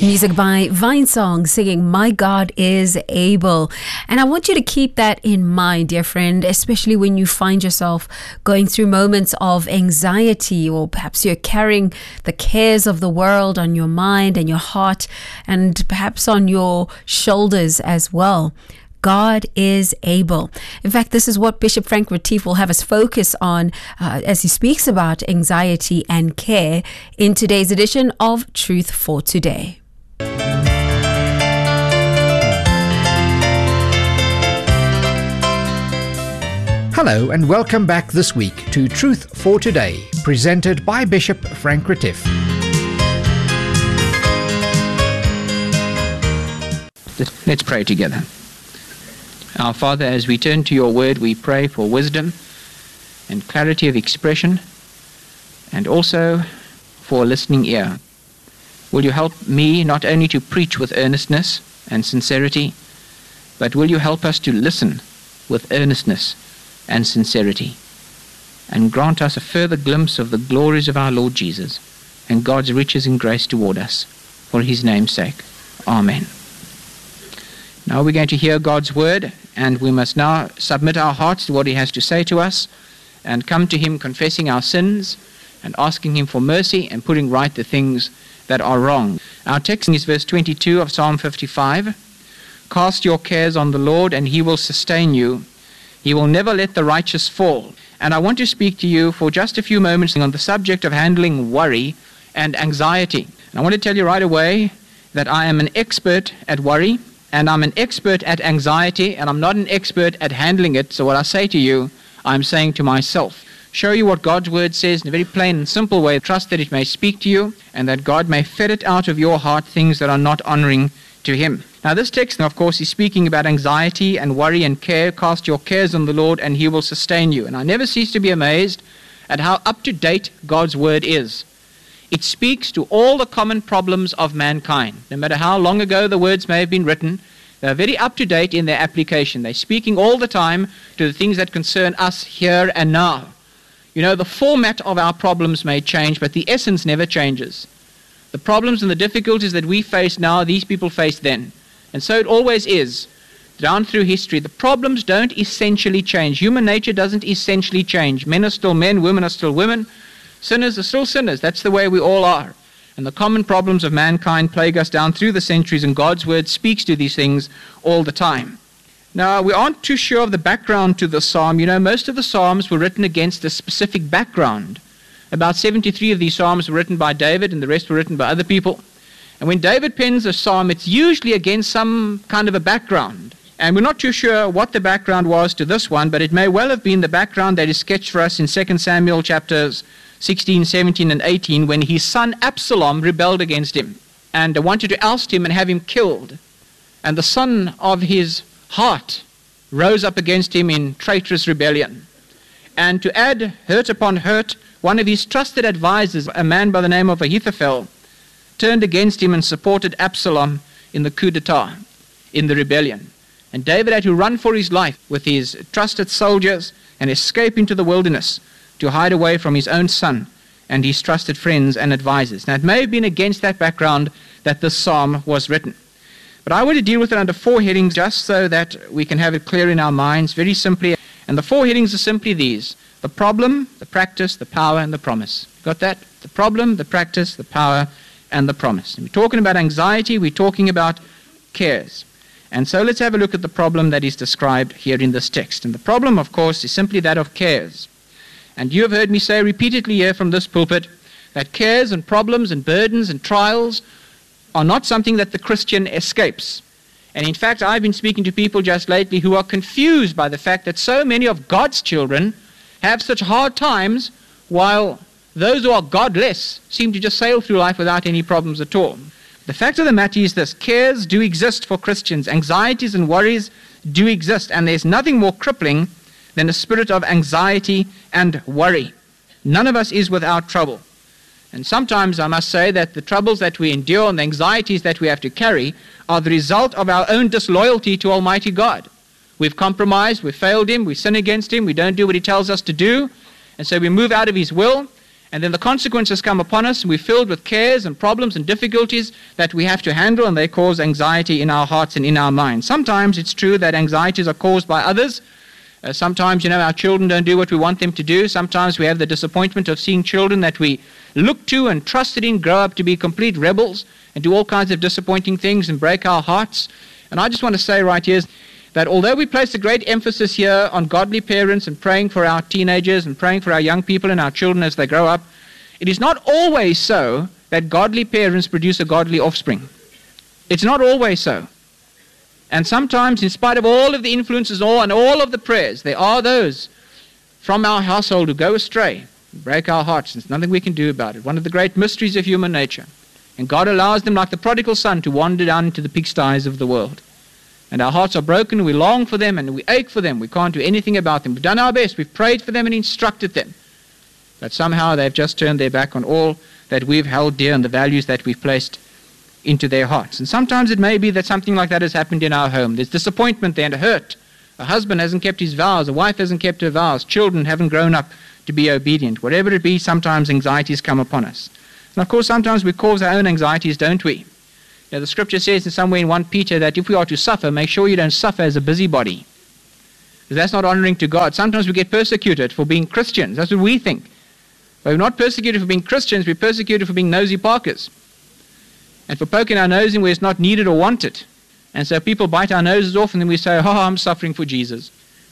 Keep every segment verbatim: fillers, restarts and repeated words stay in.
Music by Vinesong singing My God is Able. And I want you to keep that in mind, dear friend, especially when you find yourself going through moments of anxiety, or perhaps you're carrying the cares of the world on your mind and your heart, and perhaps on your shoulders as well. God is able. In fact, this is what Bishop Frank Retief will have us focus on uh, as he speaks about anxiety and care in today's edition of Truth for Today. Hello and welcome back this week to Truth for Today, presented by Bishop Frank Retief. Let's pray together. Our Father, as we turn to your word, we pray for wisdom and clarity of expression, and also for a listening ear. Will you help me not only to preach with earnestness and sincerity, but will you help us to listen with earnestness and sincerity, and grant us a further glimpse of the glories of our Lord Jesus and God's riches in grace toward us, for his name's sake. Amen. Now we're going to hear God's word, and we must now submit our hearts to what he has to say to us and come to him confessing our sins and asking him for mercy and putting right the things that are wrong. Our text is verse twenty-two of Psalm fifty-five. Cast your cares on the Lord, and he will sustain you. He will never let the righteous fall. And I want to speak to you for just a few moments on the subject of handling worry and anxiety. And I want to tell you right away that I am an expert at worry, and I'm an expert at anxiety, and I'm not an expert at handling it. So what I say to you, I'm saying to myself. Show you what God's word says in a very plain and simple way. Trust that it may speak to you, and that God may ferret out of your heart things that are not honoring to him. Now this text, of course, is speaking about anxiety and worry and care. Cast your cares on the Lord, and he will sustain you. And I never cease to be amazed at how up-to-date God's word is. It speaks to all the common problems of mankind. No matter how long ago the words may have been written, they're very up-to-date in their application. They're speaking all the time to the things that concern us here and now. You know, the format of our problems may change, but the essence never changes. The problems and the difficulties that we face now, these people faced then. And so it always is. Down through history, the problems don't essentially change. Human nature doesn't essentially change. Men are still men, women are still women. Sinners are still sinners. That's the way we all are. And the common problems of mankind plague us down through the centuries, and God's word speaks to these things all the time. Now, we aren't too sure of the background to the psalm. You know, most of the psalms were written against a specific background. About seventy-three of these psalms were written by David, and the rest were written by other people. And when David pens a psalm, it's usually against some kind of a background. And we're not too sure what the background was to this one, but it may well have been the background that is sketched for us in Second Samuel chapters sixteen, seventeen, and eighteen, when his son Absalom rebelled against him and wanted to oust him and have him killed. And the son of his heart rose up against him in traitorous rebellion. And to add hurt upon hurt, one of his trusted advisors, a man by the name of Ahithophel, turned against him and supported Absalom in the coup d'etat, in the rebellion. And David had to run for his life with his trusted soldiers and escape into the wilderness to hide away from his own son and his trusted friends and advisors. Now, it may have been against that background that this psalm was written. But I want to deal with it under four headings just so that we can have it clear in our minds, very simply. And the four headings are simply these: the problem, the practice, the power, and the promise. Got that? The problem, the practice, the power, and the promise. And we're talking about anxiety, we're talking about cares. And so let's have a look at the problem that is described here in this text. And the problem, of course, is simply that of cares. And you have heard me say repeatedly here from this pulpit that cares and problems and burdens and trials are not something that the Christian escapes. And in fact, I've been speaking to people just lately who are confused by the fact that so many of God's children have such hard times, while those who are godless seem to just sail through life without any problems at all. The fact of the matter is this: cares do exist for Christians. Anxieties and worries do exist, and there's nothing more crippling than a spirit of anxiety and worry. None of us is without trouble. And sometimes I must say that the troubles that we endure and the anxieties that we have to carry are the result of our own disloyalty to Almighty God. We've compromised, we've failed him, we sin against him, we don't do what he tells us to do, and so we move out of his will, And then the consequences come upon us, and we're filled with cares and problems and difficulties that we have to handle, and they cause anxiety in our hearts and in our minds. Sometimes it's true that anxieties are caused by others. Uh, sometimes, you know, our children don't do what we want them to do. Sometimes we have the disappointment of seeing children that we look to and trusted in grow up to be complete rebels and do all kinds of disappointing things and break our hearts. And I just want to say right here that although we place a great emphasis here on godly parents and praying for our teenagers and praying for our young people and our children as they grow up, it is not always so that godly parents produce a godly offspring. It's not always so. And sometimes, in spite of all of the influences all and all of the prayers, there are those from our household who go astray, break our hearts. There's nothing we can do about it. One of the great mysteries of human nature. And God allows them, like the prodigal son, to wander down into the pigsties of the world. And our hearts are broken, we long for them, and we ache for them. We can't do anything about them. We've done our best. We've prayed for them and instructed them. But somehow they've just turned their back on all that we've held dear and the values that we've placed into their hearts. And sometimes it may be that something like that has happened in our home. There's disappointment there and hurt. A husband hasn't kept his vows. A wife hasn't kept her vows. Children haven't grown up to be obedient. Whatever it be, sometimes anxieties come upon us. And of course, sometimes we cause our own anxieties, don't we? Now, the scripture says in somewhere in First Peter that if we are to suffer, make sure you don't suffer as a busybody. Because that's not honoring to God. Sometimes we get persecuted for being Christians. That's what we think. But we're not persecuted for being Christians, we're persecuted for being nosy parkers. And for poking our nose in where it's not needed or wanted. And so people bite our noses off and then we say, oh, I'm suffering for Jesus.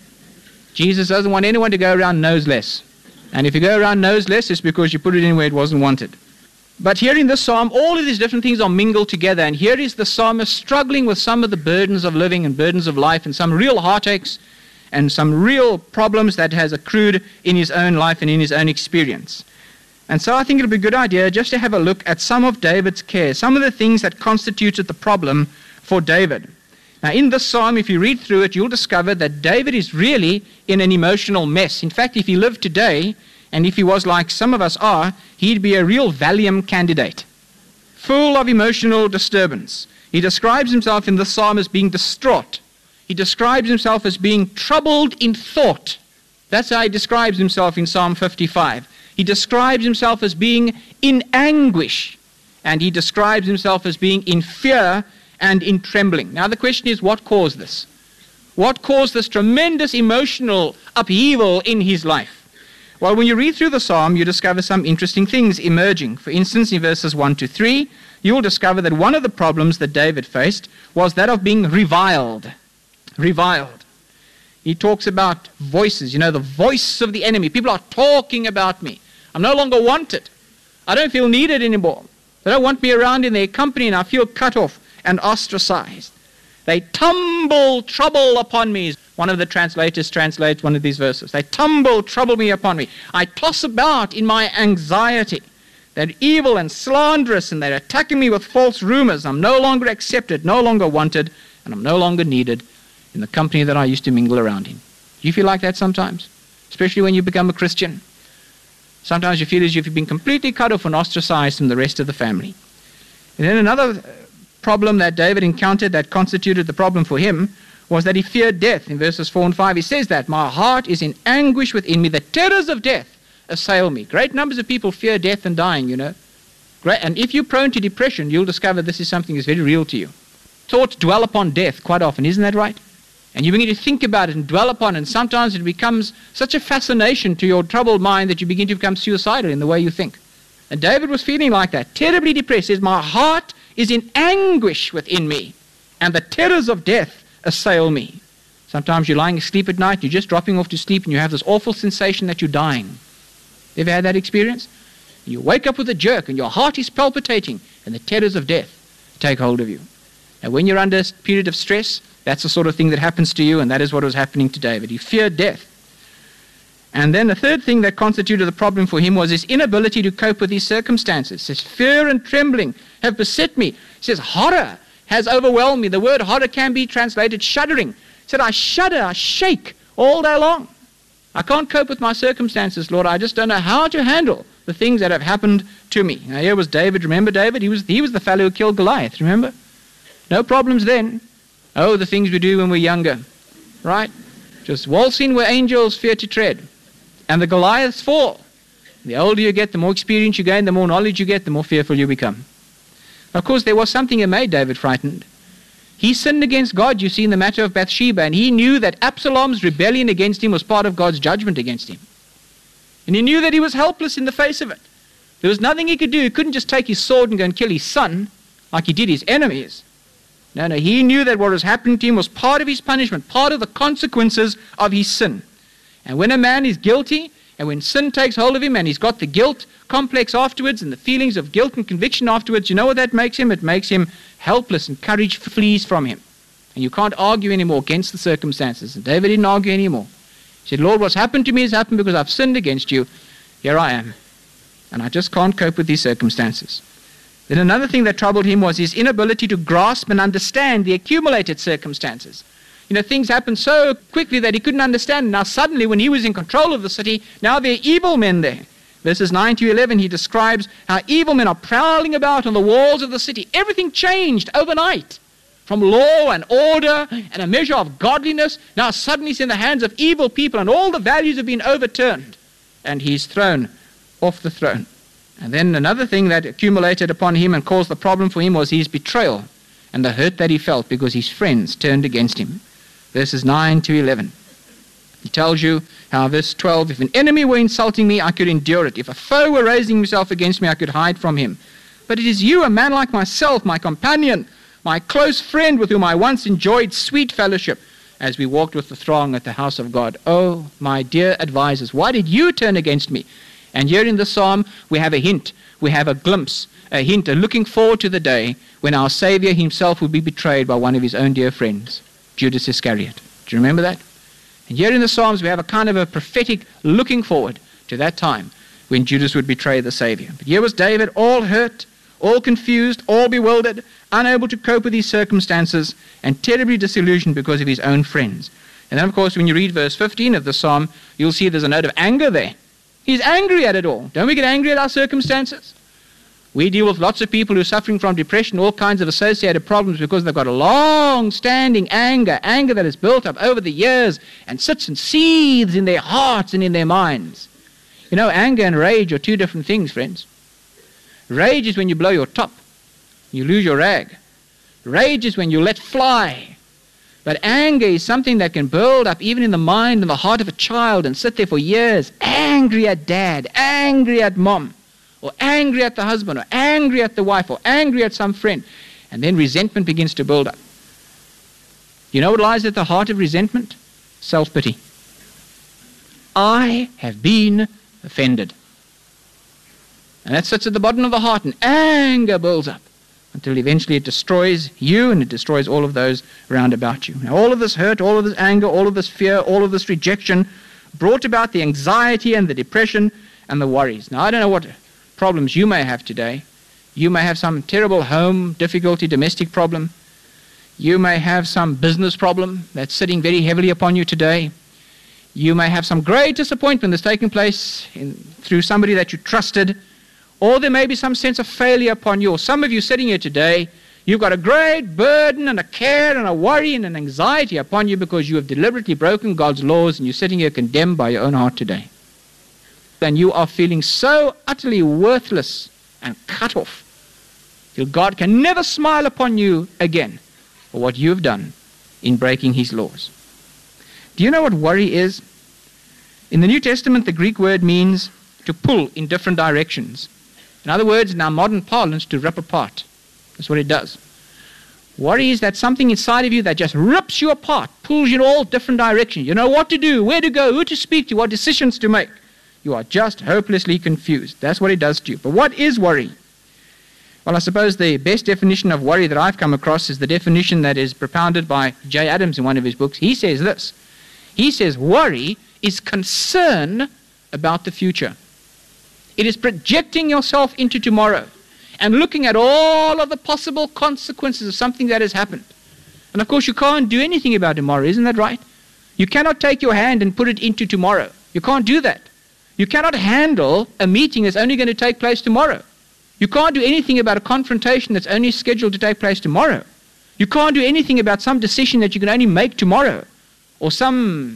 Jesus doesn't want anyone to go around noseless. And if you go around noseless, it's because you put it in where it wasn't wanted. But here in this psalm, all of these different things are mingled together. And here is the psalmist struggling with some of the burdens of living and burdens of life and some real heartaches and some real problems that has accrued in his own life and in his own experience. And so I think it would be a good idea just to have a look at some of David's cares, some of the things that constituted the problem for David. Now in this psalm, if you read through it, you'll discover that David is really in an emotional mess. In fact, if he lived today, and if he was like some of us are, he'd be a real Valium candidate, full of emotional disturbance. He describes himself in the psalm as being distraught. He describes himself as being troubled in thought. That's how he describes himself in Psalm fifty-five. He describes himself as being in anguish, and he describes himself as being in fear and in trembling. Now the question is, what caused this? What caused this tremendous emotional upheaval in his life? Well, when you read through the psalm, you discover some interesting things emerging. For instance, in verses one to three, you'll discover that one of the problems that David faced was that of being reviled. Reviled. He talks about voices, you know, the voice of the enemy. People are talking about me. I'm no longer wanted. I don't feel needed anymore. They don't want me around in their company, and I feel cut off and ostracized. They tumble trouble upon me. One of the translators translates one of these verses. They tumble trouble me upon me. I toss about in my anxiety. They're evil and slanderous, and they're attacking me with false rumors. I'm no longer accepted, no longer wanted, and I'm no longer needed in the company that I used to mingle around in. Do you feel like that sometimes? Especially when you become a Christian. Sometimes you feel as if you've been completely cut off and ostracized from the rest of the family. And then another problem that David encountered that constituted the problem for him was that he feared death. In verses four and five, he says that, my heart is in anguish within me. The terrors of death assail me. Great numbers of people fear death and dying, you know. Great, and if you're prone to depression, you'll discover this is something that's very real to you. Thoughts dwell upon death quite often, isn't that right? And you begin to think about it and dwell upon it, and sometimes it becomes such a fascination to your troubled mind that you begin to become suicidal in the way you think. And David was feeling like that, terribly depressed. He says, my heart is in anguish within me, and the terrors of death assail me. Sometimes you're lying asleep at night, you're just dropping off to sleep, and you have this awful sensation that you're dying. Ever had that experience? You wake up with a jerk, and your heart is palpitating, and the terrors of death take hold of you. And when you're under a period of stress, that's the sort of thing that happens to you, and that is what was happening to David. He feared death. And then the third thing that constituted the problem for him was his inability to cope with these circumstances. He says, fear and trembling have beset me. He says, horror has overwhelmed me. The word horror can be translated shuddering. He said, I shudder, I shake all day long. I can't cope with my circumstances, Lord. I just don't know how to handle the things that have happened to me. Now here was David. Remember David? He was, he was the fellow who killed Goliath, remember? No problems then. Oh, the things we do when we're younger, right? Just waltz in where angels fear to tread. And the Goliaths fall. The older you get, the more experience you gain, the more knowledge you get, the more fearful you become. Of course, there was something that made David frightened. He sinned against God, you see, in the matter of Bathsheba, and he knew that Absalom's rebellion against him was part of God's judgment against him. And he knew that he was helpless in the face of it. There was nothing he could do. He couldn't just take his sword and go and kill his son like he did his enemies. No, no, he knew that what was happening to him was part of his punishment, part of the consequences of his sin. And when a man is guilty, and when sin takes hold of him and he's got the guilt complex afterwards and the feelings of guilt and conviction afterwards, you know what that makes him? It makes him helpless, and courage flees from him. And you can't argue anymore against the circumstances. And David didn't argue anymore. He said, Lord, what's happened to me has happened because I've sinned against you. Here I am. And I just can't cope with these circumstances. Then another thing that troubled him was his inability to grasp and understand the accumulated circumstances. You know, things happened so quickly that he couldn't understand. Now suddenly, when he was in control of the city, now there are evil men there. Verses nine to eleven, he describes how evil men are prowling about on the walls of the city. Everything changed overnight. From law and order and a measure of godliness, now suddenly it's in the hands of evil people, and all the values have been overturned. And he's thrown off the throne. And then another thing that accumulated upon him and caused the problem for him was his betrayal and the hurt that he felt because his friends turned against him. Verses nine to eleven. He tells you how, verse twelve, if an enemy were insulting me, I could endure it. If a foe were raising himself against me, I could hide from him. But it is you, a man like myself, my companion, my close friend with whom I once enjoyed sweet fellowship as we walked with the throng at the house of God. Oh, my dear advisers, why did you turn against me? And here in the psalm, we have a hint, we have a glimpse, a hint, a looking forward to the day when our Savior himself would be betrayed by one of his own dear friends, Judas Iscariot. Do you remember that? And here in the Psalms, we have a kind of a prophetic looking forward to that time when Judas would betray the Savior. But here was David, all hurt, all confused, all bewildered, unable to cope with these circumstances, and terribly disillusioned because of his own friends. And then, of course, when you read verse fifteen of the Psalm, you'll see there's a note of anger there. He's angry at it all. Don't we get angry at our circumstances? We deal with lots of people who are suffering from depression, all kinds of associated problems, because they've got a long-standing anger, anger that has built up over the years and sits and seethes in their hearts and in their minds. You know, anger and rage are two different things, friends. Rage is when you blow your top, you lose your rag. Rage is when you let fly. But anger is something that can build up even in the mind and the heart of a child and sit there for years, angry at dad, angry at mom, or angry at the husband, or angry at the wife, or angry at some friend. And then resentment begins to build up. You know what lies at the heart of resentment? Self-pity. I have been offended. And that sits at the bottom of the heart, and anger builds up until eventually it destroys you and it destroys all of those around about you. Now, all of this hurt, all of this anger, all of this fear, all of this rejection brought about the anxiety and the depression and the worries. Now, I don't know what problems you may have today. You may have some terrible home difficulty, domestic problem. You may have some business problem that's sitting very heavily upon you today. You may have some great disappointment that's taken place in, through somebody that you trusted. Or there may be some sense of failure upon you. Or some of you sitting here today, you've got a great burden and a care and a worry and an anxiety upon you because you have deliberately broken God's laws, and you're sitting here condemned by your own heart today. And you are feeling so utterly worthless and cut off till God can never smile upon you again for what you have done in breaking his laws. Do you know what worry is? In the New Testament, the Greek word means to pull in different directions. In other words, in our modern parlance, to rip apart. That's what it does. Worry is that something inside of you that just rips you apart, pulls you in all different directions. You know what to do, where to go, who to speak to, what decisions to make. You are just hopelessly confused. That's what it does to you. But what is worry? Well, I suppose the best definition of worry that I've come across is the definition that is propounded by Jay Adams in one of his books. He says this. He says worry is concern about the future. It is projecting yourself into tomorrow and looking at all of the possible consequences of something that has happened. And of course, you can't do anything about tomorrow, isn't that right? You cannot take your hand and put it into tomorrow. You can't do that. You cannot handle a meeting that's only going to take place tomorrow. You can't do anything about a confrontation that's only scheduled to take place tomorrow. You can't do anything about some decision that you can only make tomorrow, or some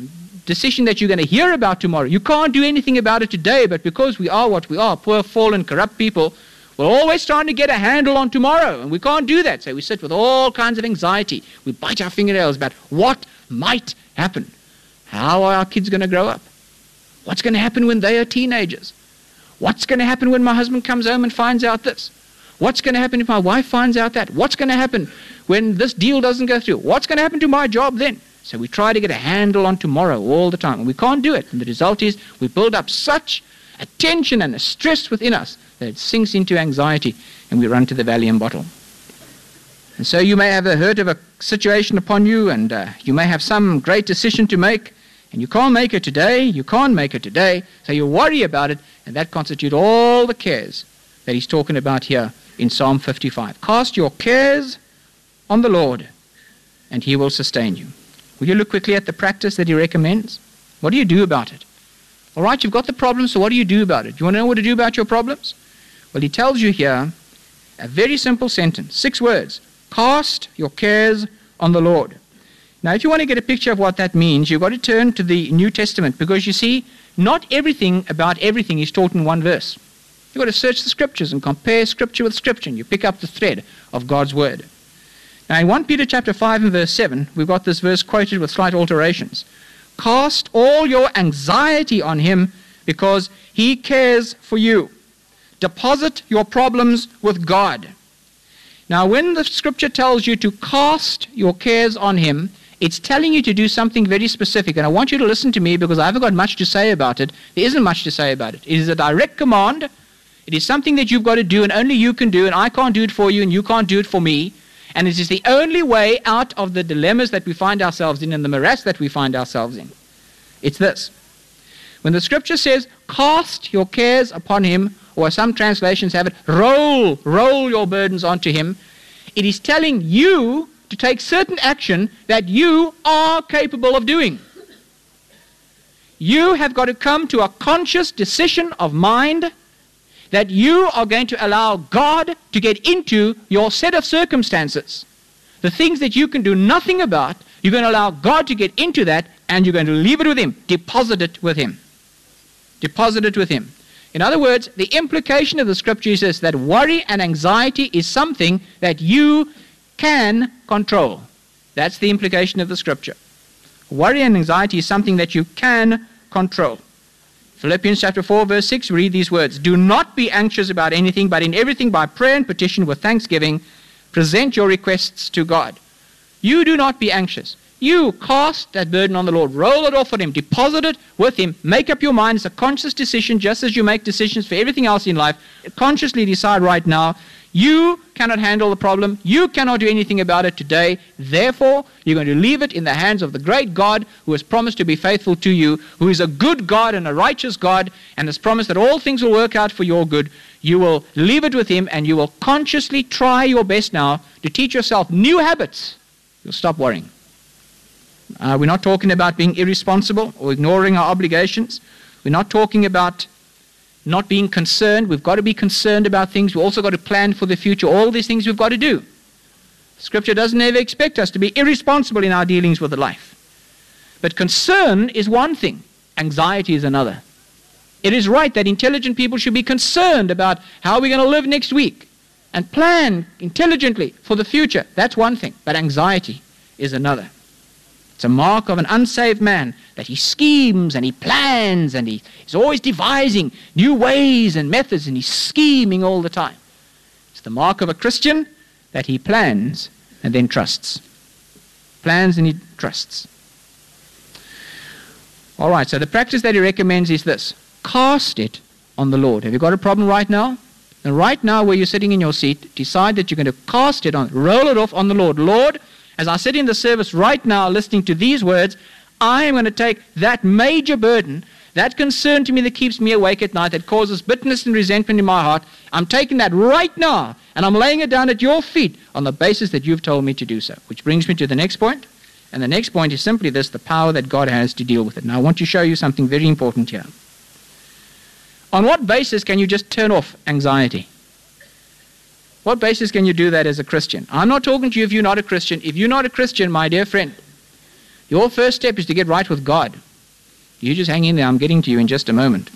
decision that you're going to hear about tomorrow. You can't do anything about it today, but because we are what we are, poor, fallen, corrupt people, we're always trying to get a handle on tomorrow, and we can't do that. So we sit with all kinds of anxiety. We bite our fingernails about what might happen. How are our kids going to grow up? What's going to happen when they are teenagers? What's going to happen when my husband comes home and finds out this? What's going to happen if my wife finds out that? What's going to happen when this deal doesn't go through? What's going to happen to my job then? So we try to get a handle on tomorrow all the time, and we can't do it. And the result is we build up such a tension and a stress within us that it sinks into anxiety, and we run to the Valium bottle. And so you may have heard of a situation upon you, and uh, you may have some great decision to make, and you can't make it today, you can't make it today, so you worry about it, and that constitutes all the cares that he's talking about here in Psalm fifty-five. Cast your cares on the Lord, and he will sustain you. Will you look quickly at the practice that he recommends? What do you do about it? All right, you've got the problem, so what do you do about it? Do you want to know what to do about your problems? Well, he tells you here a very simple sentence, six words. Cast your cares on the Lord. Now, if you want to get a picture of what that means, you've got to turn to the New Testament, because you see, not everything about everything is taught in one verse. You've got to search the scriptures and compare scripture with scripture, and you pick up the thread of God's word. Now, in First Peter chapter five and verse seven, we've got this verse quoted with slight alterations. Cast all your anxiety on him, because he cares for you. Deposit your problems with God. Now, when the scripture tells you to cast your cares on him, it's telling you to do something very specific. And I want you to listen to me, because I haven't got much to say about it. There isn't much to say about it. It is a direct command. It is something that you've got to do, and only you can do, and I can't do it for you, and you can't do it for me. And it is the only way out of the dilemmas that we find ourselves in and the morass that we find ourselves in. It's this. When the scripture says, cast your cares upon him, or some translations have it, roll, roll your burdens onto him, it is telling you to take certain action that you are capable of doing. You have got to come to a conscious decision of mind that you are going to allow God to get into your set of circumstances. The things that you can do nothing about, you're going to allow God to get into that, and you're going to leave it with him. Deposit it with him. Deposit it with him. In other words, the implication of the scripture is this, that worry and anxiety is something that you can control. That's the implication of the scripture. Worry and anxiety is something that you can control. Philippians chapter four, verse six, we read these words, do not be anxious about anything, but in everything by prayer and petition with thanksgiving, present your requests to God. You do not be anxious. You cast that burden on the Lord. Roll it off on him. Deposit it with him. Make up your mind. It's a conscious decision, just as you make decisions for everything else in life. Consciously decide right now, you cannot handle the problem. You cannot do anything about it today. Therefore, you're going to leave it in the hands of the great God who has promised to be faithful to you, who is a good God and a righteous God, and has promised that all things will work out for your good. You will leave it with him, and you will consciously try your best now to teach yourself new habits. You'll stop worrying. Uh, we're not talking about being irresponsible or ignoring our obligations. We're not talking about not being concerned. We've got to be concerned about things. We've also got to plan for the future. All these things we've got to do. Scripture doesn't ever expect us to be irresponsible in our dealings with life. But concern is one thing. Anxiety is another. It is right that intelligent people should be concerned about how we're going to live next week and plan intelligently for the future. That's one thing. But anxiety is another. It's a mark of an unsaved man that he schemes and he plans and he is always devising new ways and methods, and he's scheming all the time. It's the mark of a Christian that he plans and then trusts. Plans and he trusts. All right, so the practice that he recommends is this. Cast it on the Lord. Have you got a problem right now? And right now where you're sitting in your seat, decide that you're going to cast it on, roll it off on the Lord. Lord, as I sit in the service right now listening to these words, I am going to take that major burden, that concern to me that keeps me awake at night, that causes bitterness and resentment in my heart. I'm taking that right now, and I'm laying it down at your feet on the basis that you've told me to do so. Which brings me to the next point. And the next point is simply this, the power that God has to deal with it. Now I want to show you something very important here. On what basis can you just turn off anxiety? What basis can you do that as a Christian? I'm not talking to you if you're not a Christian. If you're not a Christian, my dear friend, your first step is to get right with God. You just hang in there. I'm getting to you in just a moment.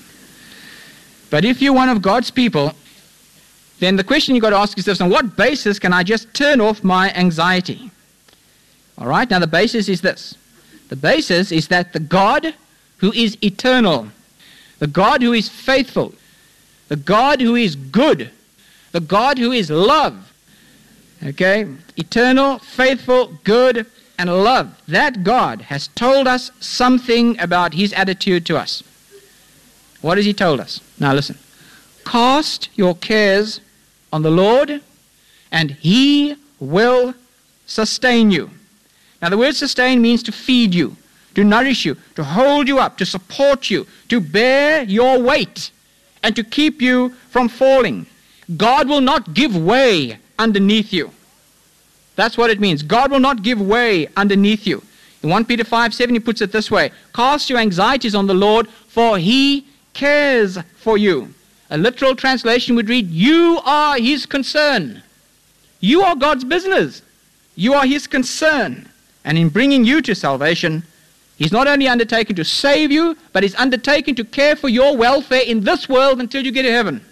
But if you're one of God's people, then the question you've got to ask yourself, on what basis can I just turn off my anxiety? All right, now the basis is this. The basis is that the God who is eternal, the God who is faithful, the God who is good, the God who is love, okay, eternal, faithful, good, and love, that God has told us something about his attitude to us. What has he told us? Now listen. Cast your cares on the Lord, and he will sustain you. Now the word sustain means to feed you, to nourish you, to hold you up, to support you, to bear your weight, and to keep you from falling. God will not give way underneath you. That's what it means. God will not give way underneath you. In First Peter five seven, he puts it this way. Cast your anxieties on the Lord, for he cares for you. A literal translation would read, you are his concern. You are God's business. You are his concern. And in bringing you to salvation, he's not only undertaken to save you, but he's undertaken to care for your welfare in this world until you get to heaven.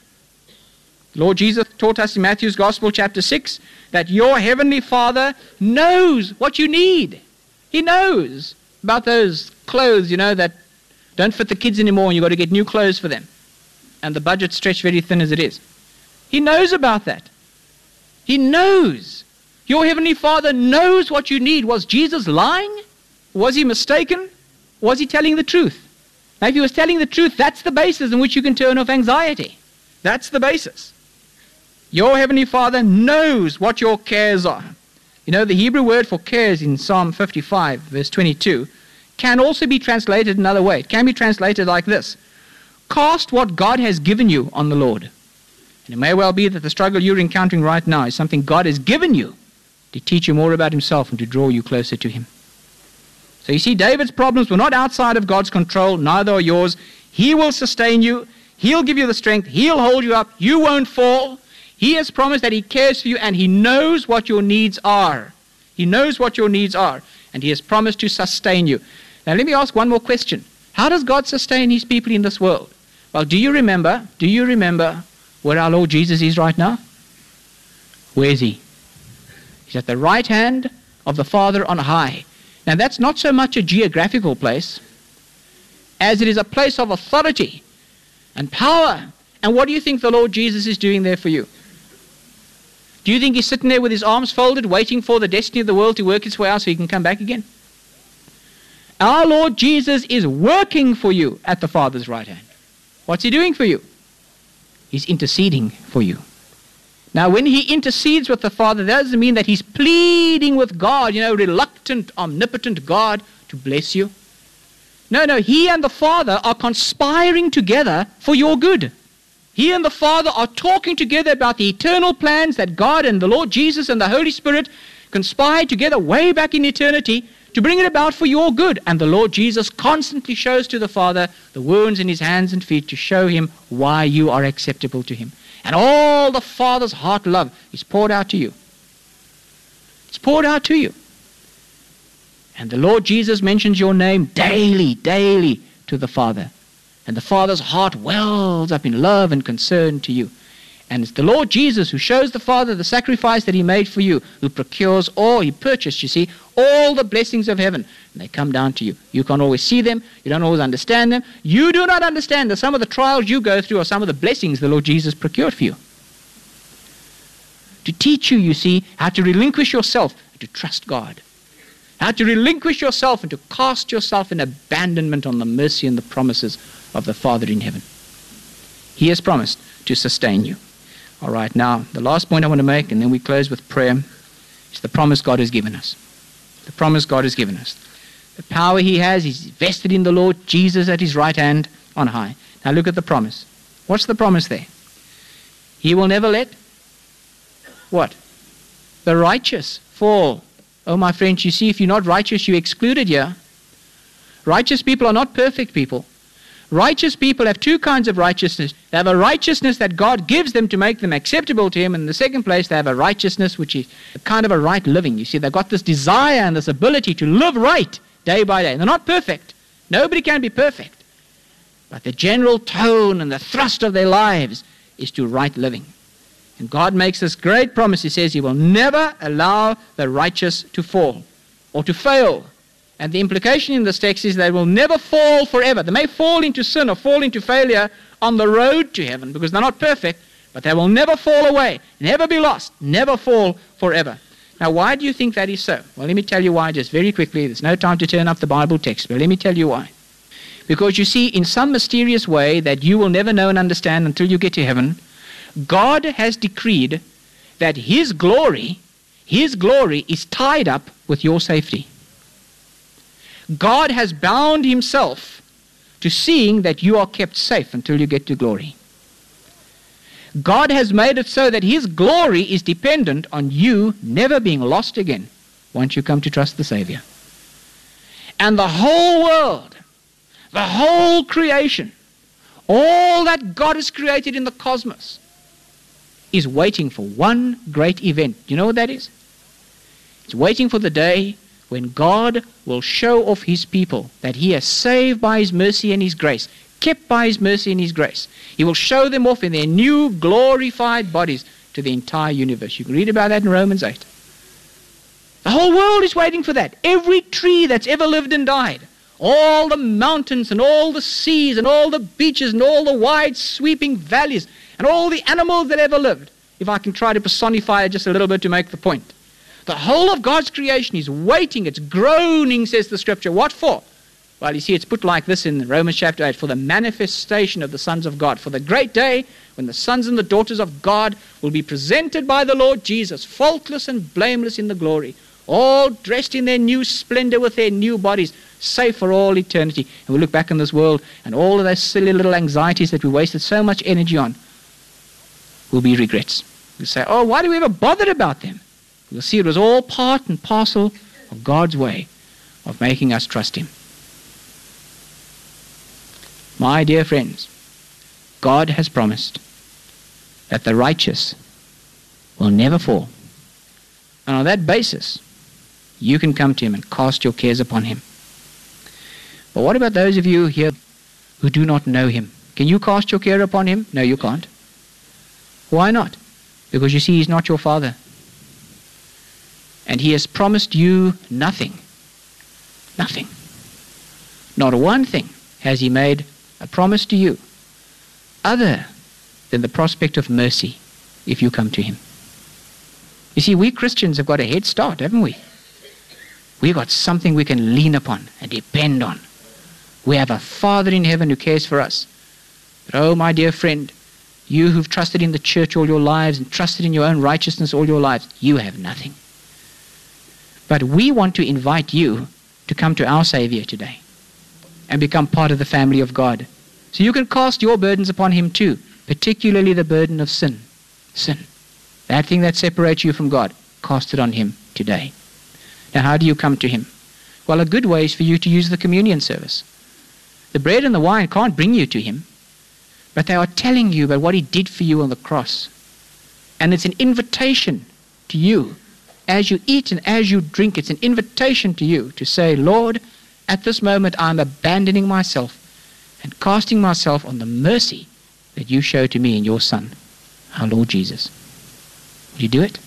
Lord Jesus taught us in Matthew's Gospel, chapter six, that your heavenly Father knows what you need. He knows about those clothes, you know, that don't fit the kids anymore and you've got to get new clothes for them. And the budget's stretched very thin as it is. He knows about that. He knows. Your heavenly Father knows what you need. Was Jesus lying? Was he mistaken? Was he telling the truth? Now, if he was telling the truth, that's the basis on which you can turn off anxiety. That's the basis. Your heavenly Father knows what your cares are. You know, the Hebrew word for cares in Psalm fifty-five, verse twenty-two, can also be translated another way. It can be translated like this. Cast what God has given you on the Lord. And it may well be that the struggle you're encountering right now is something God has given you to teach you more about himself and to draw you closer to him. So you see, David's problems were not outside of God's control, neither are yours. He will sustain you. He'll give you the strength. He'll hold you up. You won't fall. He has promised that he cares for you and he knows what your needs are. He knows what your needs are. And he has promised to sustain you. Now let me ask one more question. How does God sustain his people in this world? Well, do you remember, do you remember where our Lord Jesus is right now? Where is he? He's at the right hand of the Father on high. Now that's not so much a geographical place as it is a place of authority and power. And what do you think the Lord Jesus is doing there for you? Do you think he's sitting there with his arms folded, waiting for the destiny of the world to work its way out so he can come back again? Our Lord Jesus is working for you at the Father's right hand. What's he doing for you? He's interceding for you. Now, when he intercedes with the Father, that doesn't mean that he's pleading with God, you know, reluctant, omnipotent God to bless you. No, no, he and the Father are conspiring together for your good. He and the Father are talking together about the eternal plans that God and the Lord Jesus and the Holy Spirit conspired together way back in eternity to bring it about for your good. And the Lord Jesus constantly shows to the Father the wounds in his hands and feet to show him why you are acceptable to him. And all the Father's heart love is poured out to you. It's poured out to you. And the Lord Jesus mentions your name daily, daily to the Father. And the Father's heart wells up in love and concern to you. And it's the Lord Jesus who shows the Father the sacrifice that he made for you, who procures all, he purchased, you see, all the blessings of heaven. And they come down to you. You can't always see them. You don't always understand them. You do not understand that some of the trials you go through are some of the blessings the Lord Jesus procured for you. To teach you, you see, how to relinquish yourself and to trust God. How to relinquish yourself and to cast yourself in abandonment on the mercy and the promises of the Father in heaven. He has promised to sustain you. All right, now, the last point I want to make, and then we close with prayer, is the promise God has given us. The promise God has given us. The power he has is vested in the Lord Jesus at his right hand on high. Now look at the promise. What's the promise there? He will never let what? The righteous fall. Oh, my friends, you see, if you're not righteous, you're excluded here. Righteous people are not perfect people. Righteous people have two kinds of righteousness. They have a righteousness that God gives them to make them acceptable to him. And in the second place, they have a righteousness which is a kind of a right living. You see, they've got this desire and this ability to live right day by day. They're not perfect. Nobody can be perfect. But the general tone and the thrust of their lives is to right living. And God makes this great promise. He says He will never allow the righteous to fall or to fail. And the implication in this text is they will never fall forever. They may fall into sin or fall into failure on the road to heaven because they're not perfect, but they will never fall away, never be lost, never fall forever. Now, why do you think that is so? Well, let me tell you why just very quickly. There's no time to turn up the Bible text, but let me tell you why. Because you see, in some mysterious way that you will never know and understand until you get to heaven, God has decreed that His glory, His glory is tied up with your safety. God has bound Himself to seeing that you are kept safe until you get to glory. God has made it so that His glory is dependent on you never being lost again once you come to trust the Savior. And the whole world, the whole creation, all that God has created in the cosmos is waiting for one great event. You know what that is? It's waiting for the day when God will show off His people that He has saved by His mercy and His grace, kept by His mercy and His grace. He will show them off in their new glorified bodies to the entire universe. You can read about that in Romans eight. The whole world is waiting for that. Every tree that's ever lived and died, all the mountains and all the seas and all the beaches and all the wide sweeping valleys and all the animals that ever lived, if I can try to personify it just a little bit to make the point. The whole of God's creation is waiting, it's groaning, says the Scripture. What for? Well, you see, it's put like this in Romans chapter eight, for the manifestation of the sons of God, for the great day when the sons and the daughters of God will be presented by the Lord Jesus, faultless and blameless in the glory, all dressed in their new splendor with their new bodies, safe for all eternity. And we look back in this world, and all of those silly little anxieties that we wasted so much energy on will be regrets. We'll say, oh, why do we ever bother about them? We'll see it was all part and parcel of God's way of making us trust Him. My dear friends, God has promised that the righteous will never fall. And on that basis, you can come to Him and cast your cares upon Him. But what about those of you here who do not know Him? Can you cast your care upon Him? No, you can't. Why not? Because you see, He's not your Father. And He has promised you nothing. Nothing. Not one thing has He made a promise to you other than the prospect of mercy if you come to Him. You see, we Christians have got a head start, haven't we? We've got something we can lean upon and depend on. We have a Father in heaven who cares for us. But oh, my dear friend, you who've trusted in the church all your lives and trusted in your own righteousness all your lives, you have nothing. But we want to invite you to come to our Savior today and become part of the family of God. So you can cast your burdens upon Him too, particularly the burden of sin. Sin. That thing that separates you from God, cast it on Him today. Now, how do you come to Him? Well, a good way is for you to use the communion service. The bread and the wine can't bring you to Him, but they are telling you about what He did for you on the cross. And it's an invitation to you. As you eat and as you drink, it's an invitation to you to say, Lord, at this moment I'm abandoning myself and casting myself on the mercy that you show to me in your Son, our Lord Jesus. Will you do it?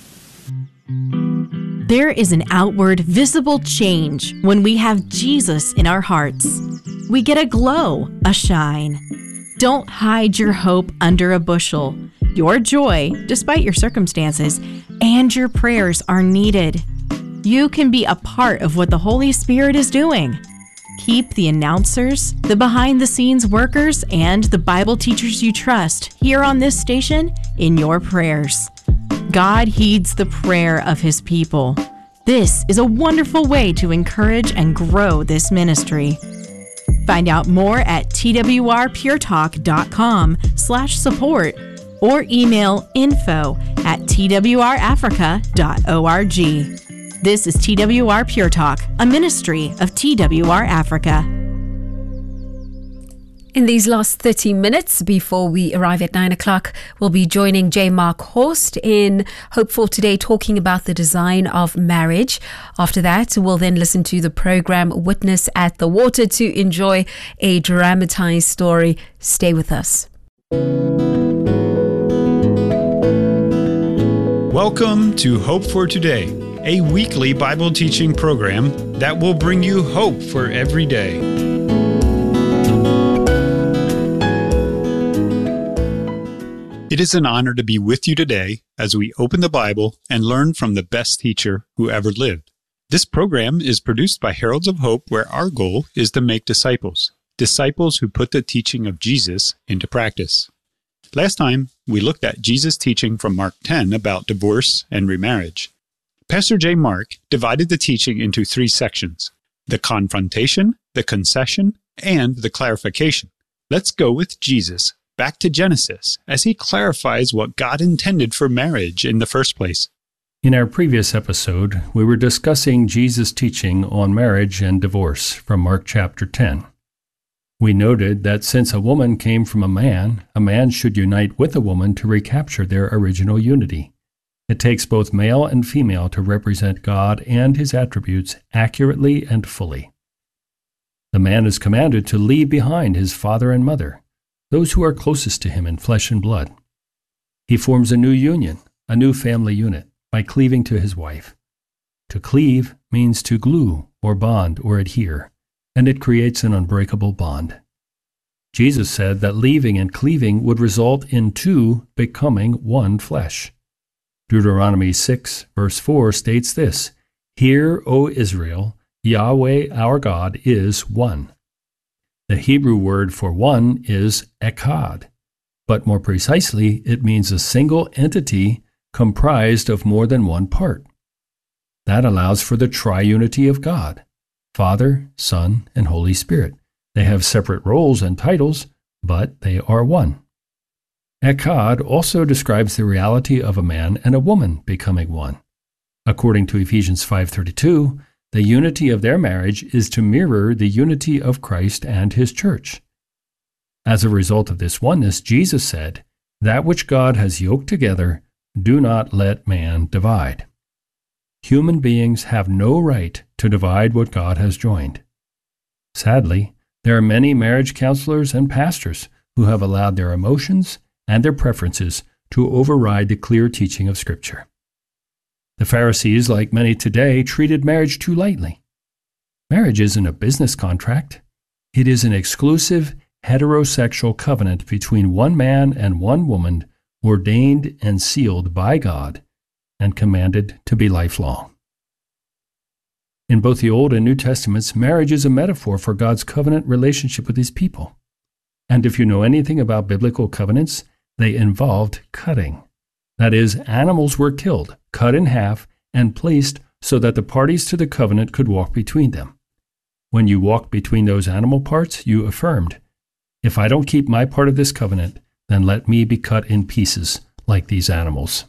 There is an outward, visible change when we have Jesus in our hearts. We get a glow, a shine. Don't hide your hope under a bushel. Your joy, despite your circumstances, and your prayers are needed. You can be a part of what the Holy Spirit is doing. Keep the announcers, the behind-the-scenes workers, and the Bible teachers you trust here on this station in your prayers. God heeds the prayer of His people. This is a wonderful way to encourage and grow this ministry. Find out more at twrpuretalk.com slash support or email info at twrafrica.org. This is T W R Pure Talk, a ministry of T W R Africa. In these last thirty minutes before we arrive at nine o'clock, we'll be joining J. Mark Horst in Hope for Today, talking about the design of marriage. After that, we'll then listen to the program Witness at the Water to enjoy a dramatized story. Stay with us. Welcome to Hope for Today, a weekly Bible teaching program that will bring you hope for every day. It is an honor to be with you today as we open the Bible and learn from the best teacher who ever lived. This program is produced by Heralds of Hope, where our goal is to make disciples, disciples who put the teaching of Jesus into practice. Last time, we looked at Jesus' teaching from Mark ten about divorce and remarriage. Pastor J. Mark divided the teaching into three sections: the confrontation, the concession, and the clarification. Let's go with Jesus back to Genesis as he clarifies what God intended for marriage in the first place. In our previous episode, we were discussing Jesus' teaching on marriage and divorce from Mark chapter ten. We noted that since a woman came from a man, a man should unite with a woman to recapture their original unity. It takes both male and female to represent God and his attributes accurately and fully. The man is commanded to leave behind his father and mother, those who are closest to him in flesh and blood. He forms a new union, a new family unit, by cleaving to his wife. To cleave means to glue or bond or adhere, and it creates an unbreakable bond. Jesus said that leaving and cleaving would result in two becoming one flesh. Deuteronomy six, verse four states this: "Hear, O Israel, Yahweh our God is one." The Hebrew word for one is echad, but more precisely, it means a single entity comprised of more than one part. That allows for the triunity of God, Father, Son, and Holy Spirit. They have separate roles and titles, but they are one. Echad also describes the reality of a man and a woman becoming one. According to Ephesians five thirty-two, the unity of their marriage is to mirror the unity of Christ and his church. As a result of this oneness, Jesus said, "That which God has yoked together, do not let man divide." Human beings have no right to divide what God has joined. Sadly, there are many marriage counselors and pastors who have allowed their emotions and their preferences to override the clear teaching of Scripture. The Pharisees, like many today, treated marriage too lightly. Marriage isn't a business contract. It is an exclusive heterosexual covenant between one man and one woman, ordained and sealed by God and commanded to be lifelong. In both the Old and New Testaments, marriage is a metaphor for God's covenant relationship with his people. And if you know anything about biblical covenants, they involved cutting. That is, animals were killed, cut in half, and placed so that the parties to the covenant could walk between them. When you walked between those animal parts, you affirmed, "If I don't keep my part of this covenant, then let me be cut in pieces like these animals."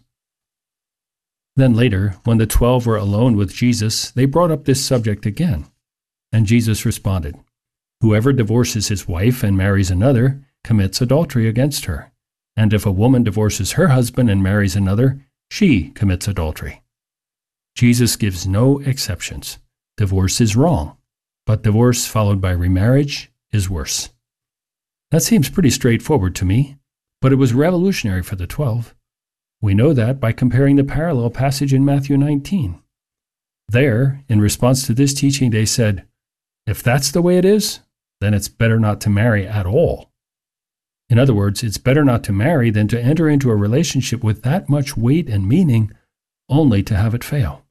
Then later, when the twelve were alone with Jesus, they brought up this subject again. And Jesus responded, "Whoever divorces his wife and marries another commits adultery against her. And if a woman divorces her husband and marries another, she commits adultery." Jesus gives no exceptions. Divorce is wrong, but divorce followed by remarriage is worse. That seems pretty straightforward to me, but it was revolutionary for the twelve. We know that by comparing the parallel passage in Matthew nineteen. There, in response to this teaching, they said, "If that's the way it is, then it's better not to marry at all." In other words, it's better not to marry than to enter into a relationship with that much weight and meaning only to have it fail.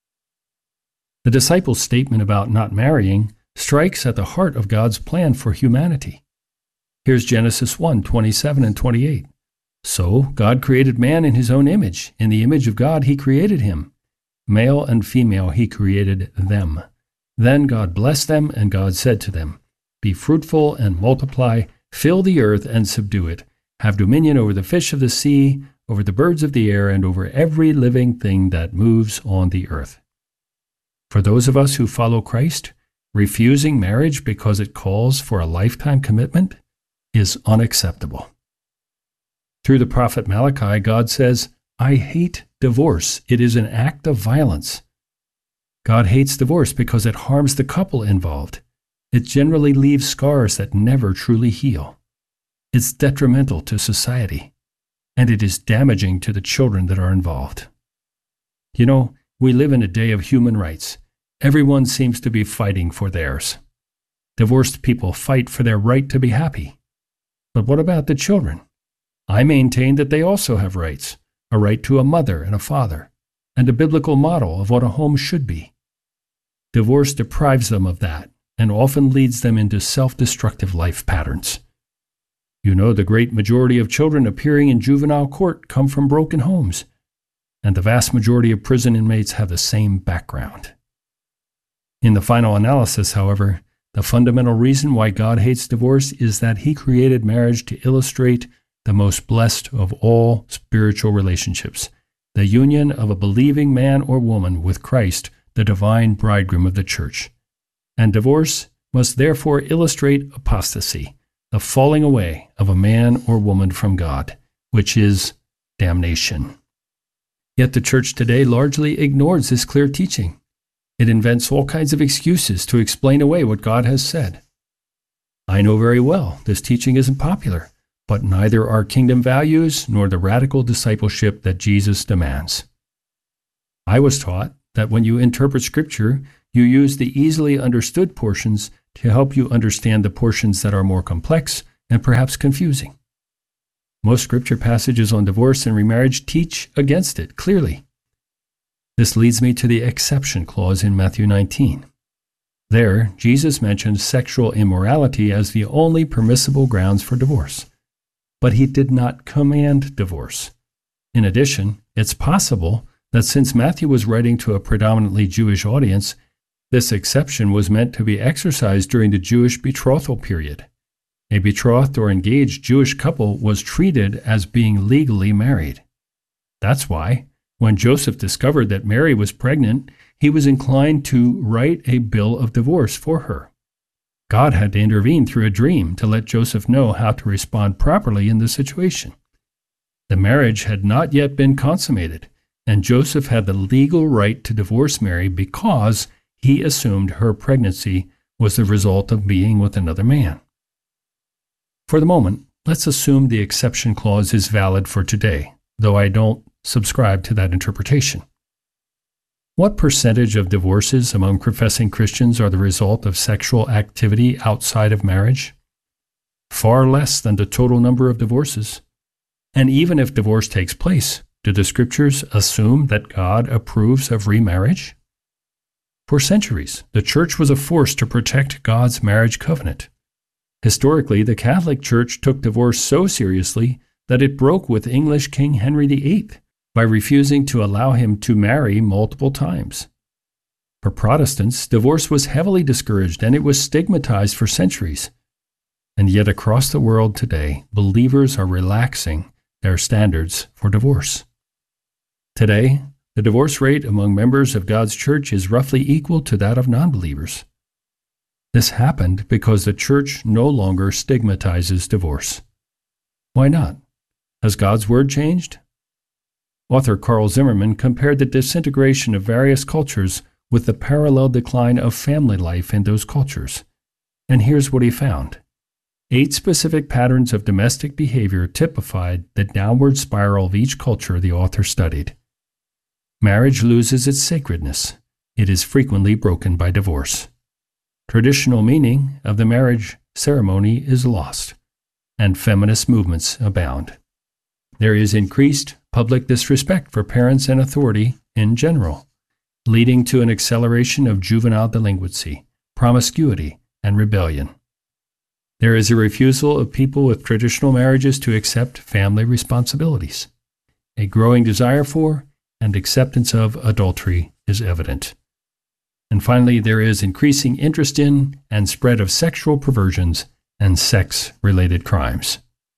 The disciples' statement about not marrying strikes at the heart of God's plan for humanity. Here's Genesis one, twenty-seven and twenty-eight. "So God created man in his own image. In the image of God he created him. Male and female he created them. Then God blessed them, and God said to them, 'Be fruitful and multiply, fill the earth and subdue it. Have dominion over the fish of the sea, over the birds of the air, and over every living thing that moves on the earth.'" For those of us who follow Christ, refusing marriage because it calls for a lifetime commitment is unacceptable. Through the prophet Malachi, God says, I hate divorce. It is an act of violence. God hates divorce because it harms the couple involved. It generally leaves scars that never truly heal. It's detrimental to society, and it is damaging to the children that are involved. You know, we live in a day of human rights. Everyone seems to be fighting for theirs. Divorced people fight for their right to be happy. But what about the children? I maintain that they also have rights, a right to a mother and a father, and a biblical model of what a home should be. Divorce deprives them of that and often leads them into self-destructive life patterns. You know, the great majority of children appearing in juvenile court come from broken homes, and the vast majority of prison inmates have the same background. In the final analysis, however, the fundamental reason why God hates divorce is that He created marriage to illustrate the most blessed of all spiritual relationships, the union of a believing man or woman with Christ, the divine bridegroom of the church. And divorce must therefore illustrate apostasy, the falling away of a man or woman from God, which is damnation. Yet the church today largely ignores this clear teaching. It invents all kinds of excuses to explain away what God has said. I know very well this teaching isn't popular, but neither are kingdom values nor the radical discipleship that Jesus demands. I was taught that when you interpret Scripture, you use the easily understood portions to help you understand the portions that are more complex and perhaps confusing. Most Scripture passages on divorce and remarriage teach against it clearly. This leads me to the exception clause in Matthew nineteen. There, Jesus mentions sexual immorality as the only permissible grounds for divorce. But He did not command divorce. In addition, it's possible that since Matthew was writing to a predominantly Jewish audience, this exception was meant to be exercised during the Jewish betrothal period. A betrothed or engaged Jewish couple was treated as being legally married. That's why, when Joseph discovered that Mary was pregnant, he was inclined to write a bill of divorce for her. God had to intervene through a dream to let Joseph know how to respond properly in the situation. The marriage had not yet been consummated, and Joseph had the legal right to divorce Mary because he assumed her pregnancy was the result of being with another man. For the moment, let's assume the exception clause is valid for today, though I don't subscribe to that interpretation. What percentage of divorces among professing Christians are the result of sexual activity outside of marriage? Far less than the total number of divorces. And even if divorce takes place, do the Scriptures assume that God approves of remarriage? For centuries, the Church was a force to protect God's marriage covenant. Historically, the Catholic Church took divorce so seriously that it broke with English King Henry the Eighth by refusing to allow him to marry multiple times. For Protestants, divorce was heavily discouraged and it was stigmatized for centuries. And yet across the world today, believers are relaxing their standards for divorce. Today, the divorce rate among members of God's church is roughly equal to that of non-believers. This happened because the church no longer stigmatizes divorce. Why not? Has God's word changed? Author Carl Zimmerman compared the disintegration of various cultures with the parallel decline of family life in those cultures. And here's what he found. Eight specific patterns of domestic behavior typified the downward spiral of each culture the author studied. Marriage loses its sacredness. It is frequently broken by divorce. Traditional meaning of the marriage ceremony is lost, and feminist movements abound. There is increased public disrespect for parents and authority in general, leading to an acceleration of juvenile delinquency, promiscuity, and rebellion. There is a refusal of people with traditional marriages to accept family responsibilities. A growing desire for and acceptance of adultery is evident. And finally, there is increasing interest in and spread of sexual perversions and sex-related crimes.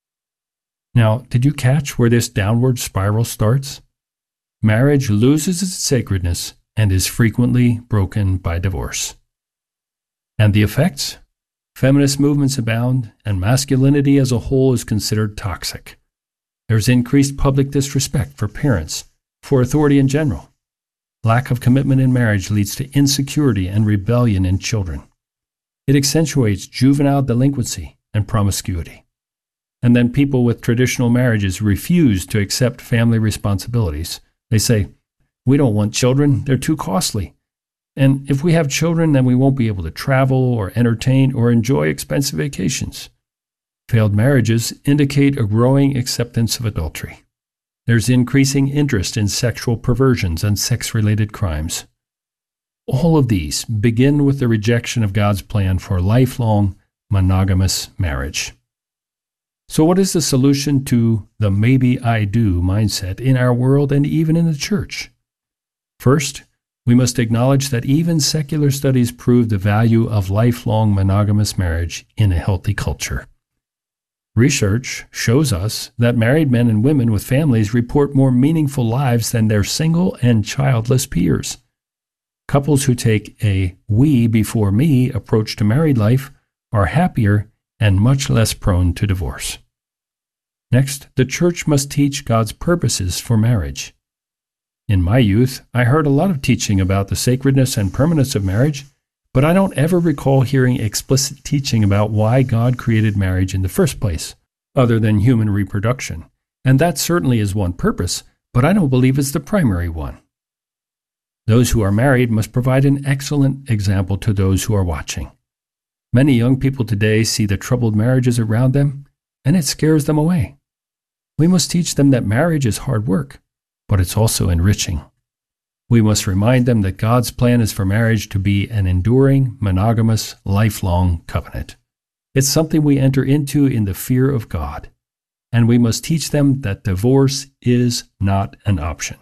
Now, did you catch where this downward spiral starts? Marriage loses its sacredness and is frequently broken by divorce. And the effects? Feminist movements abound, and masculinity as a whole is considered toxic. There's increased public disrespect for parents, for authority in general. Lack of commitment in marriage leads to insecurity and rebellion in children. It accentuates juvenile delinquency and promiscuity. And then people with traditional marriages refuse to accept family responsibilities. They say, "We don't want children, they're too costly. And if we have children, then we won't be able to travel or entertain or enjoy expensive vacations." Failed marriages indicate a growing acceptance of adultery. There's increasing interest in sexual perversions and sex-related crimes. All of these begin with the rejection of God's plan for lifelong monogamous marriage. So what is the solution to the maybe I do mindset in our world and even in the church? First, we must acknowledge that even secular studies prove the value of lifelong monogamous marriage in a healthy culture. Research shows us that married men and women with families report more meaningful lives than their single and childless peers. Couples who take a we before me approach to married life are happier and much less prone to divorce. Next, the church must teach God's purposes for marriage. In my youth, I heard a lot of teaching about the sacredness and permanence of marriage, but I don't ever recall hearing explicit teaching about why God created marriage in the first place, other than human reproduction. And that certainly is one purpose, but I don't believe it's the primary one. Those who are married must provide an excellent example to those who are watching. Many young people today see the troubled marriages around them, and it scares them away. We must teach them that marriage is hard work, but it's also enriching. We must remind them that God's plan is for marriage to be an enduring, monogamous, lifelong covenant. It's something we enter into in the fear of God, and we must teach them that divorce is not an option.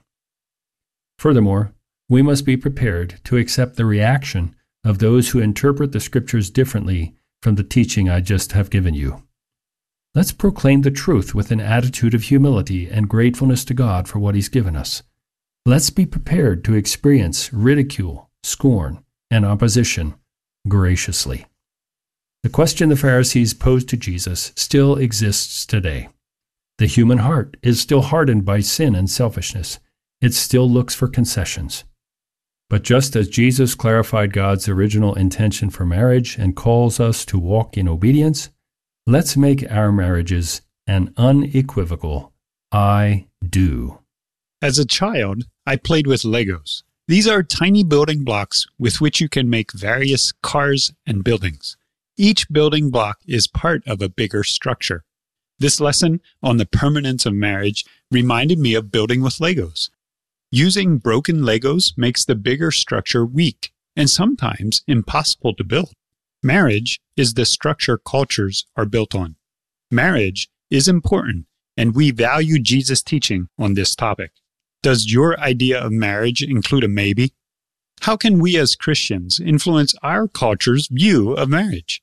Furthermore, we must be prepared to accept the reaction of those who interpret the Scriptures differently from the teaching I just have given you. Let's proclaim the truth with an attitude of humility and gratefulness to God for what He's given us. Let's be prepared to experience ridicule, scorn, and opposition graciously. The question the Pharisees posed to Jesus still exists today. The human heart is still hardened by sin and selfishness. It still looks for concessions. But just as Jesus clarified God's original intention for marriage and calls us to walk in obedience, let's make our marriages an unequivocal I do. As a child, I played with Legos. These are tiny building blocks with which you can make various cars and buildings. Each building block is part of a bigger structure. This lesson on the permanence of marriage reminded me of building with Legos. Using broken Legos makes the bigger structure weak and sometimes impossible to build. Marriage is the structure cultures are built on. Marriage is important, and we value Jesus' teaching on this topic. Does your idea of marriage include a maybe? How can we as Christians influence our culture's view of marriage?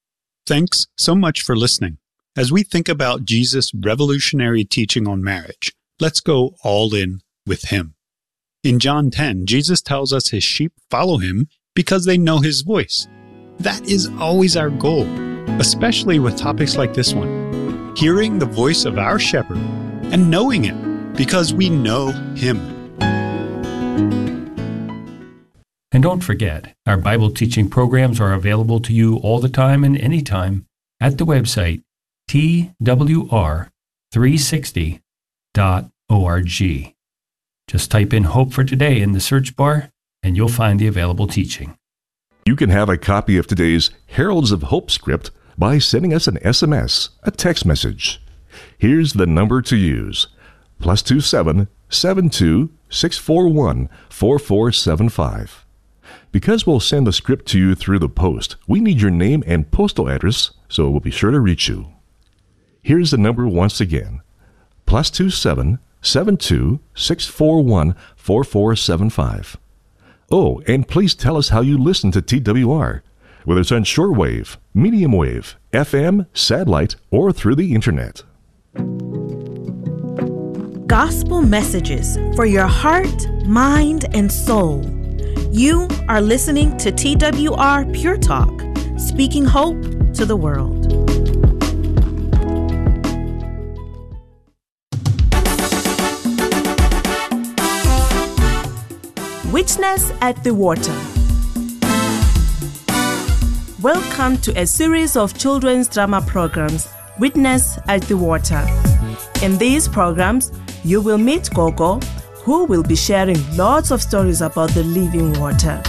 Thanks so much for listening. As we think about Jesus' revolutionary teaching on marriage, let's go all in with Him. In John ten, Jesus tells us His sheep follow Him because they know His voice. That is always our goal, especially with topics like this one. Hearing the voice of our shepherd and knowing it because we know Him. And don't forget, our Bible teaching programs are available to you all the time and anytime at the website T W R three sixty dot org. Just type in Hope for Today in the search bar, and you'll find the available teaching. You can have a copy of today's Heralds of Hope script by sending us an S M S, a text message. Here's the number to use. Plus two seven seven two six four one four four seven five. Because we'll send the script to you through the post, we need your name and postal address, so we'll be sure to reach you. Here's the number once again. Plus two seven seven two six four one four four seven five. Oh, and please tell us how you listen to T W R, whether it's on shortwave, medium wave, F M, satellite, or through the internet. Gospel messages for your heart, mind, and soul. You are listening to T W R Pure Talk, speaking hope to the world. Witness at the Water. Welcome to a series of children's drama programs, Witness at the Water. In these programs, you will meet Gogo, who will be sharing lots of stories about the living water.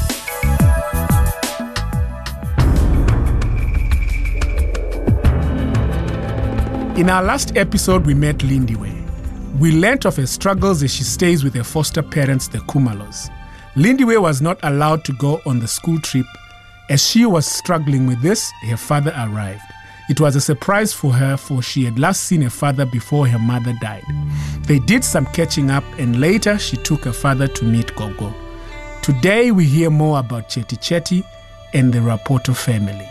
In our last episode, we met Lindiwe. We learnt of her struggles as she stays with her foster parents, the Kumalos. Lindiwe was not allowed to go on the school trip. As she was struggling with this, her father arrived. It was a surprise for her, for she had last seen her father before her mother died. They did some catching up, and later she took her father to meet Gogo. Today we hear more about Chetty Chetty and the Rapoto family.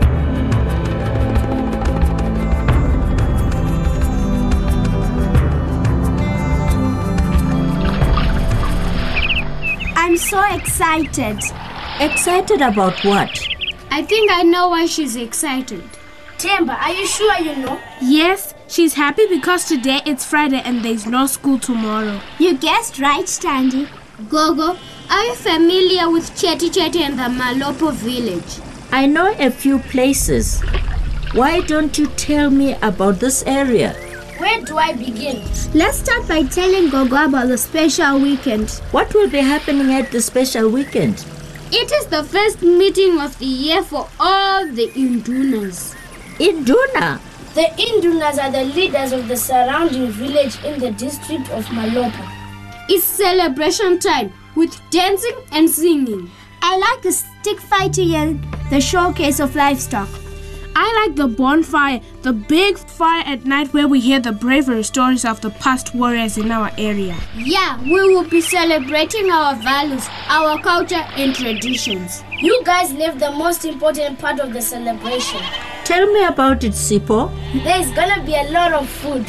I'm so excited. Excited about what? I think I know why she's excited. Temba, are you sure you know? Yes, she's happy because today it's Friday and there's no school tomorrow. You guessed right, Standy. Gogo, are you familiar with Chetty Chetty and the Malopo village? I know a few places. Why don't you tell me about this area? Where do I begin? Let's start by telling Gogo about the special weekend. What will be happening at the special weekend? It is the first meeting of the year for all the Indunas. Induna? The Indunas are the leaders of the surrounding village in the district of Malopo. It's celebration time with dancing and singing. I like the stick fighting and the showcase of livestock. I like the bonfire, the big fire at night where we hear the bravery stories of the past warriors in our area. Yeah, we will be celebrating our values, our culture and traditions. You guys left the most important part of the celebration. Tell me about it, Sipo. There's gonna be a lot of food.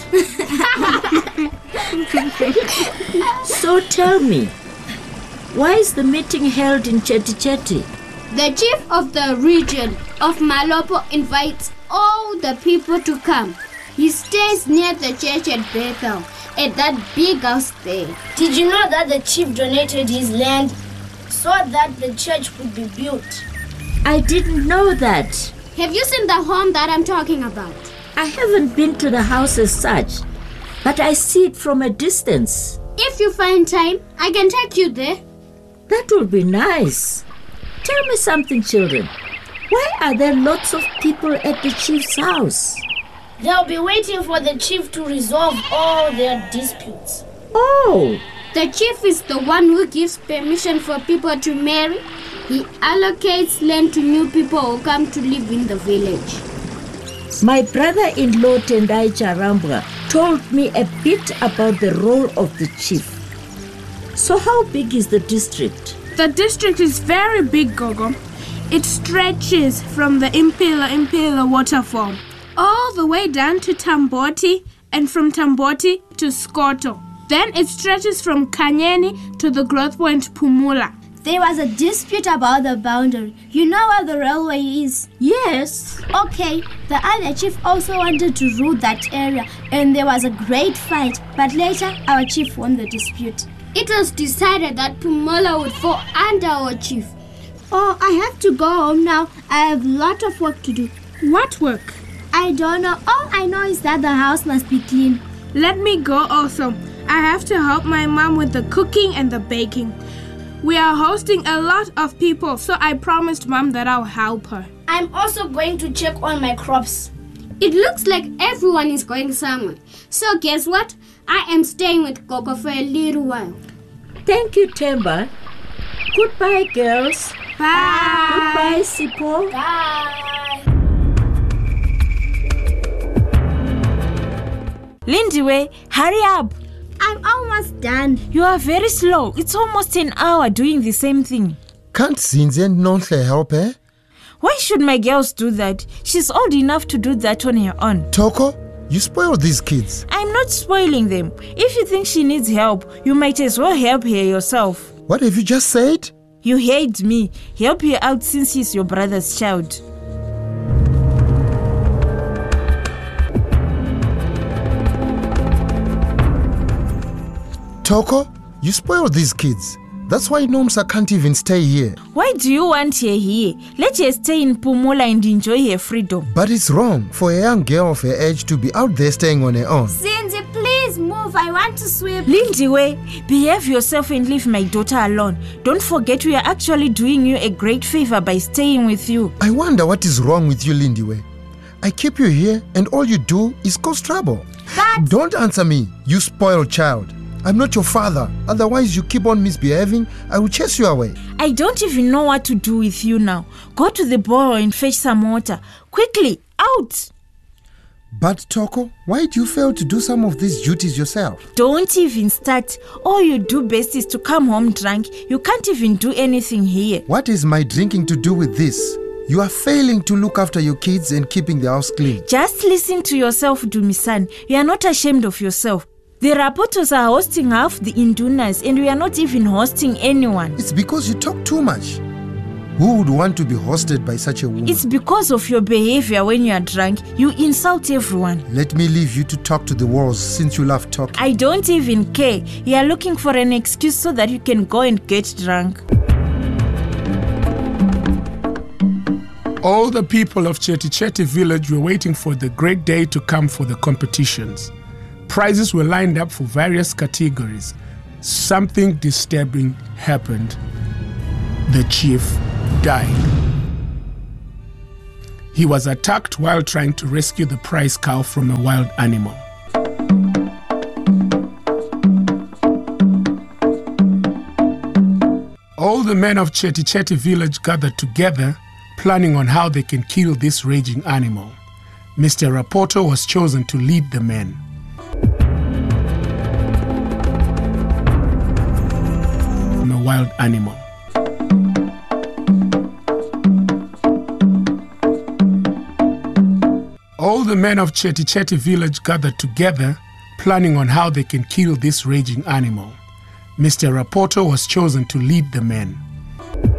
So tell me, why is the meeting held in Chetty Chetty? The chief of the region of Malopo invites all the people to come. He stays near the church at Bethel, at that big house there. Did you know that the chief donated his land so that the church could be built? I didn't know that. Have you seen the home that I'm talking about? I haven't been to the house as such, but I see it from a distance. If you find time, I can take you there. That would be nice. Tell me something, children. Why are there lots of people at the chief's house? They'll be waiting for the chief to resolve all their disputes. Oh! The chief is the one who gives permission for people to marry. He allocates land to new people who come to live in the village. My brother-in-law Tendai Charambra told me a bit about the role of the chief. So how big is the district? The district is very big, Gogo. It stretches from the Impila Impila waterfall all the way down to Tamboti and from Tamboti to Skoto. Then it stretches from Kanyeni to the growth point Pumula. There was a dispute about the boundary. You know where the railway is? Yes. Okay, the other chief also wanted to rule that area and there was a great fight. But later, our chief won the dispute. It was decided that Pumula would fall under our chief. Oh, I have to go home now. I have a lot of work to do. What work? I don't know. All I know is that the house must be clean. Let me go also. I have to help my mom with the cooking and the baking. We are hosting a lot of people, so I promised Mom that I'll help her. I'm also going to check on my crops. It looks like everyone is going somewhere. So guess what? I am staying with Gogo for a little while. Thank you, Temba. Goodbye, girls. Bye. Goodbye, Sipo. Bye. Lindiwe, hurry up. I'm almost done. You are very slow. It's almost an hour doing the same thing. Can't Zinzi and Nonhle help her? Why should my girls do that? She's old enough to do that on her own. Toko, you spoil these kids. I'm not spoiling them. If you think she needs help, you might as well help her yourself. What have you just said? You hate me. Help you out since he's your brother's child. Toko, you spoiled these kids. That's why Nomsa can't even stay here. Why do you want her here? Let her stay in Pumula and enjoy her freedom. But it's wrong for a young girl of her age to be out there staying on her own. Cindy, please move. I want to swim. Lindiwe, behave yourself and leave my daughter alone. Don't forget we are actually doing you a great favor by staying with you. I wonder what is wrong with you, Lindiwe. I keep you here and all you do is cause trouble. But don't answer me, you spoiled child. I'm not your father. Otherwise, you keep on misbehaving, I will chase you away. I don't even know what to do with you now. Go to the borrow and fetch some water. Quickly, out! But Toko, why do you fail to do some of these duties yourself? Don't even start. All you do best is to come home drunk. You can't even do anything here. What is my drinking to do with this? You are failing to look after your kids and keeping the house clean. Just listen to yourself, Dumisan. You are not ashamed of yourself. The Rapotos are hosting half the Indunas and we are not even hosting anyone. It's because you talk too much. Who would want to be hosted by such a woman? It's because of your behavior when you are drunk. You insult everyone. Let me leave you to talk to the walls since you love talking. I don't even care. You are looking for an excuse so that you can go and get drunk. All the people of Cheti Cheti village were waiting for the great day to come for the competitions. Prizes were lined up for various categories. Something disturbing happened. The chief died. He was attacked while trying to rescue the prize cow from a wild animal. All the men of Cheti Cheti village gathered together, planning on how they can kill this raging animal. Mister Rapoto was chosen to lead the men. From a wild animal. All the men of Cheti Cheti village gathered together, planning on how they can kill this raging animal. Mister Rapoto was chosen to lead the men.